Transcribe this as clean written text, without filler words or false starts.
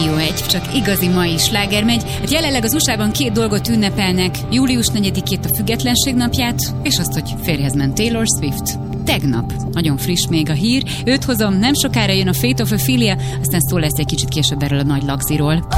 Rádió 1, csak igazi mai sláger megy. Hát jelenleg az USA-ban 2 dolgot ünnepelnek, július 4-ét, a Függetlenség napját, és azt, hogy férjhez ment Taylor Swift. Tegnap. Nagyon friss még a hír. Őt hozom, nem sokára jön a Fate of Ophelia, aztán szó lesz egy kicsit később erről a nagy lagziról.